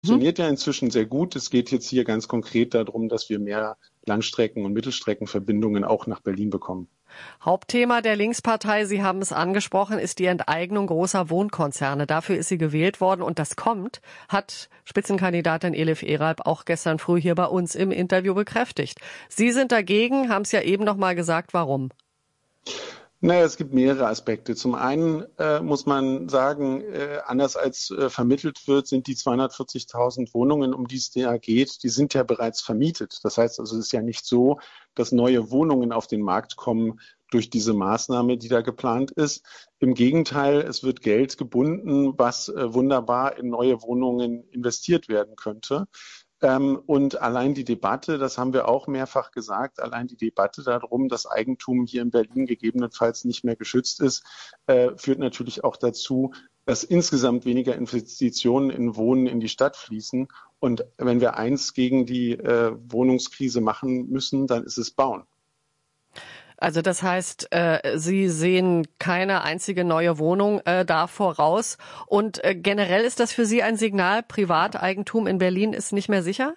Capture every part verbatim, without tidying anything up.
funktioniert ja inzwischen sehr gut. Es geht jetzt hier ganz konkret darum, dass wir mehr Langstrecken- und Mittelstreckenverbindungen auch nach Berlin bekommen. Hauptthema der Linkspartei, Sie haben es angesprochen, ist die Enteignung großer Wohnkonzerne. Dafür ist sie gewählt worden und das kommt, hat Spitzenkandidatin Elif Eralp auch gestern früh hier bei uns im Interview bekräftigt. Sie sind dagegen, haben es ja eben noch mal gesagt, warum? Naja, es gibt mehrere Aspekte. Zum einen äh, muss man sagen, äh, anders als äh, vermittelt wird, sind die zweihundertvierzigtausend Wohnungen, um die es ja geht, die sind ja bereits vermietet. Das heißt also, es ist ja nicht so, dass neue Wohnungen auf den Markt kommen durch diese Maßnahme, die da geplant ist. Im Gegenteil, es wird Geld gebunden, was äh, wunderbar in neue Wohnungen investiert werden könnte. Ähm, und allein die Debatte, das haben wir auch mehrfach gesagt, allein die Debatte darum, dass Eigentum hier in Berlin gegebenenfalls nicht mehr geschützt ist, äh, führt natürlich auch dazu, dass insgesamt weniger Investitionen in Wohnen in die Stadt fließen. Und wenn wir eins gegen die äh, Wohnungskrise machen müssen, dann ist es Bauen. Also das heißt, äh, Sie sehen keine einzige neue Wohnung äh, da voraus. Und äh, generell ist das für Sie ein Signal, Privateigentum in Berlin ist nicht mehr sicher?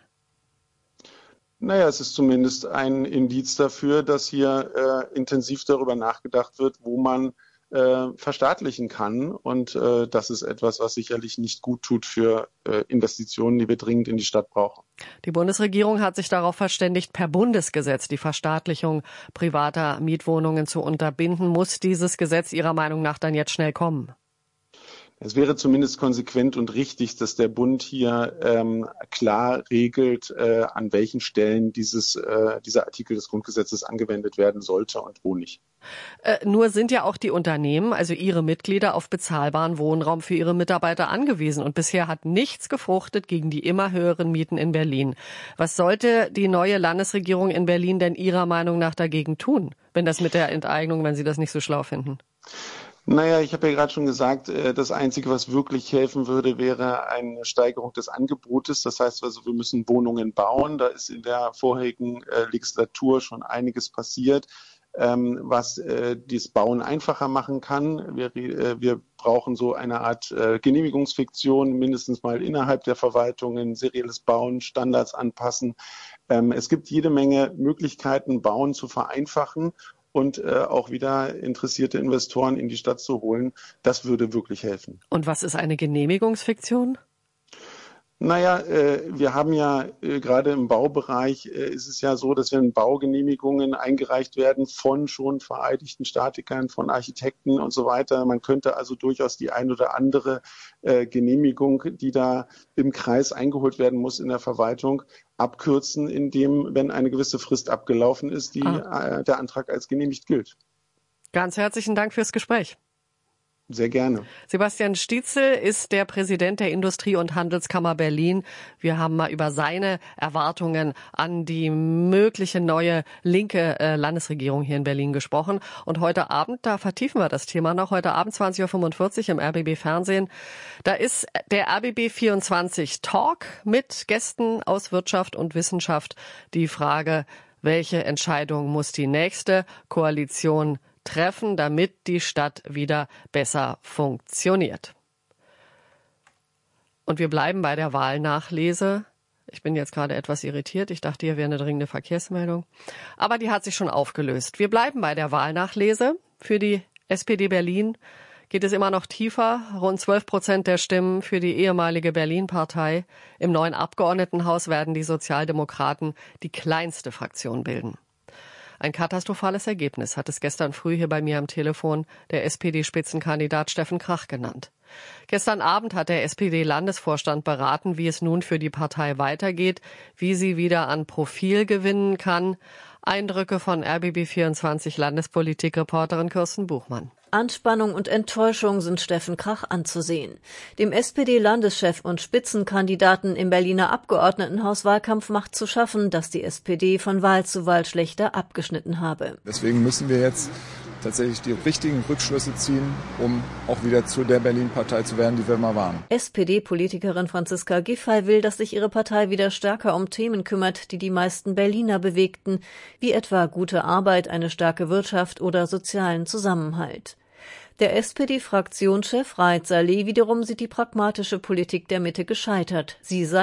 Naja, es ist zumindest ein Indiz dafür, dass hier äh, intensiv darüber nachgedacht wird, wo man äh, verstaatlichen kann. Und äh, das ist etwas, was sicherlich nicht gut tut für äh, Investitionen, die wir dringend in die Stadt brauchen. Die Bundesregierung hat sich darauf verständigt, per Bundesgesetz die Verstaatlichung privater Mietwohnungen zu unterbinden. Muss dieses Gesetz Ihrer Meinung nach dann jetzt schnell kommen? Es wäre zumindest konsequent und richtig, dass der Bund hier ähm, klar regelt, äh, an welchen Stellen dieses, äh, dieser Artikel des Grundgesetzes angewendet werden sollte und wo nicht. Äh, nur sind ja auch die Unternehmen, also ihre Mitglieder, auf bezahlbaren Wohnraum für ihre Mitarbeiter angewiesen. Und bisher hat nichts gefruchtet gegen die immer höheren Mieten in Berlin. Was sollte die neue Landesregierung in Berlin denn Ihrer Meinung nach dagegen tun, wenn das mit der Enteignung, wenn Sie das nicht so schlau finden? Naja, ich habe ja gerade schon gesagt, das Einzige, was wirklich helfen würde, wäre eine Steigerung des Angebotes. Das heißt also, wir müssen Wohnungen bauen. Da ist in der vorherigen Legislatur schon einiges passiert, was das Bauen einfacher machen kann. Wir, wir brauchen so eine Art Genehmigungsfiktion, mindestens mal innerhalb der Verwaltungen, serielles Bauen, Standards anpassen. Es gibt jede Menge Möglichkeiten, Bauen zu vereinfachen und äh, auch wieder interessierte Investoren in die Stadt zu holen. Das würde wirklich helfen. Und was ist eine Genehmigungsfiktion? Naja, äh, wir haben ja äh, gerade im Baubereich äh, ist es ja so, dass wenn Baugenehmigungen eingereicht werden von schon vereidigten Statikern, von Architekten und so weiter. Man könnte also durchaus die ein oder andere äh, Genehmigung, die da im Kreis eingeholt werden muss in der Verwaltung, abkürzen, indem, wenn eine gewisse Frist abgelaufen ist, die, ah. äh, der Antrag als genehmigt gilt. Ganz herzlichen Dank fürs Gespräch. Sehr gerne. Sebastian Stietzel ist der Präsident der Industrie- und Handelskammer Berlin. Wir haben mal über seine Erwartungen an die mögliche neue linke äh, Landesregierung hier in Berlin gesprochen. Und heute Abend, da vertiefen wir das Thema noch, heute Abend zwanzig Uhr fünfundvierzig im R B B Fernsehen. Da ist der R B B vierundzwanzig Talk mit Gästen aus Wirtschaft und Wissenschaft. Die Frage, welche Entscheidung muss die nächste Koalition treffen, damit die Stadt wieder besser funktioniert. Und wir bleiben bei der Wahlnachlese. Ich bin jetzt gerade etwas irritiert. Ich dachte, hier wäre eine dringende Verkehrsmeldung. Aber die hat sich schon aufgelöst. Wir bleiben bei der Wahlnachlese. Für die S P D Berlin geht es immer noch tiefer. Rund zwölf Prozent der Stimmen für die ehemalige Berlin-Partei. Im neuen Abgeordnetenhaus werden die Sozialdemokraten die kleinste Fraktion bilden. Ein katastrophales Ergebnis hat es gestern früh hier bei mir am Telefon der S P D-Spitzenkandidat Steffen Krach genannt. Gestern Abend hat der S P D-Landesvorstand beraten, wie es nun für die Partei weitergeht, wie sie wieder an Profil gewinnen kann. Eindrücke von R B B vierundzwanzig Landespolitik-Reporterin Kirsten Buchmann. Anspannung und Enttäuschung sind Steffen Krach anzusehen. Dem S P D-Landeschef und Spitzenkandidaten im Berliner Abgeordnetenhaus-Wahlkampf macht zu schaffen, dass die S P D von Wahl zu Wahl schlechter abgeschnitten habe. Deswegen müssen wir jetzt tatsächlich die richtigen Rückschlüsse ziehen, um auch wieder zu der Berlin-Partei zu werden, die wir mal waren. S P D-Politikerin Franziska Giffey will, dass sich ihre Partei wieder stärker um Themen kümmert, die die meisten Berliner bewegten, wie etwa gute Arbeit, eine starke Wirtschaft oder sozialen Zusammenhalt. Der S P D-Fraktionschef Raed Saleh wiederum sieht die pragmatische Politik der Mitte gescheitert. Sie sei